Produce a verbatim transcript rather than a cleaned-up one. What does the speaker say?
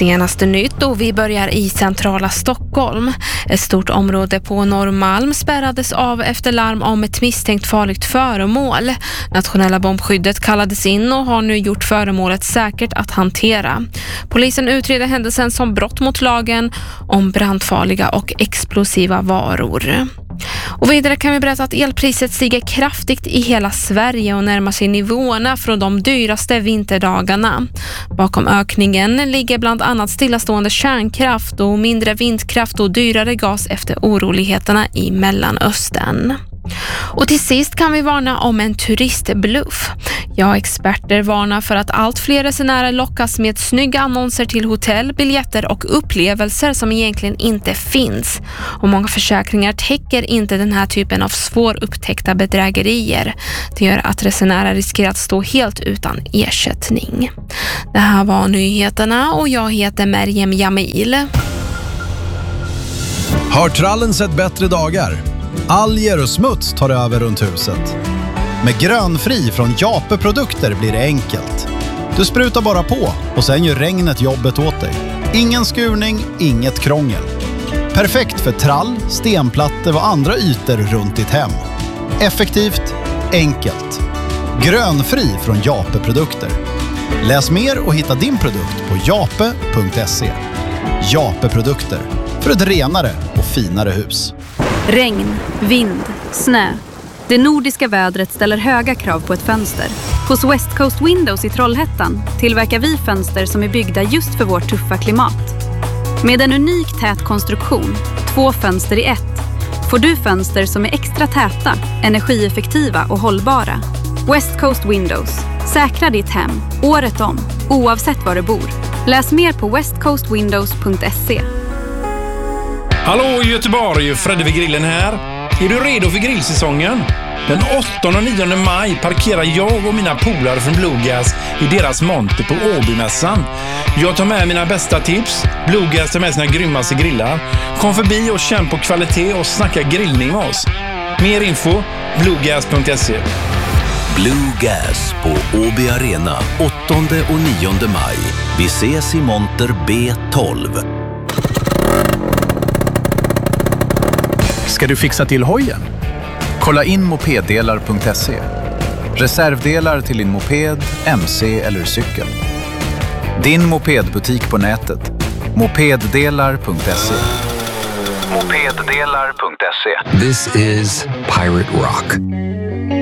senaste nytt och vi börjar i centrala Stockholm. Ett stort område på Norrmalm spärrades av efter larm om ett misstänkt farligt föremål. Nationella bombskyddet kallades in och har nu gjort föremålet säkert att hantera. Polisen utreder händelsen som brott mot lagen om brandfarliga och explosiva varor. Och vidare kan vi berätta att elpriset stiger kraftigt i hela Sverige och närmar sig nivåerna från de dyraste vinterdagarna. Bakom ökningen ligger bland annat stillastående kärnkraft och mindre vindkraft och dyrare gas efter oroligheterna i Mellanöstern. Och till sist kan vi varna om en turistbluff. Ja, experter varnar för att allt fler resenärer lockas med snygga annonser till hotell, biljetter och upplevelser som egentligen inte finns. Och många försäkringar täcker inte den här typen av svårupptäckta bedrägerier. Det gör att resenärer riskerar att stå helt utan ersättning. Det här var nyheterna och jag heter Merjem Jamil. Har trallen sett bättre dagar? Alger och smuts tar över runt huset. Med Grönfri från Jape Produkter blir det enkelt. Du sprutar bara på och sen gör regnet jobbet åt dig. Ingen skurning, inget krångel. Perfekt för trall, stenplattor och andra ytor runt ditt hem. Effektivt, enkelt. Grönfri från Jape Produkter. Läs mer och hitta din produkt på jape punkt se. Jape Produkter, för ett renare och finare hus. Regn, vind, snö. Det nordiska vädret ställer höga krav på ett fönster. Hos West Coast Windows i Trollhättan tillverkar vi fönster som är byggda just för vårt tuffa klimat. Med en unik tät konstruktion, två fönster i ett, får du fönster som är extra täta, energieffektiva och hållbara. West Coast Windows. Säkra ditt hem, året om, oavsett var du bor. Läs mer på west coast windows punkt se. Hallå Göteborg, Fredde vid grillen här. Är du redo för grillsäsongen? Den åttonde och nionde maj parkerar jag och mina polare från Bluegas i deras monter på Åbymässan. Jag tar med mina bästa tips. Bluegas tar med sina grymmaste grillar. Kom förbi och känn på kvalitet och snacka grillning med oss. Mer info, bluegas punkt se. Bluegas på Åby Arena åttonde och nionde maj. Vi ses i monter B tolv. Ska du fixa till hojen? Kolla in mopeddelar punkt se. Reservdelar till din moped, mc eller cykel. Din mopedbutik på nätet. mopeddelar punkt se. mopeddelar punkt se. This is Pirate Rock.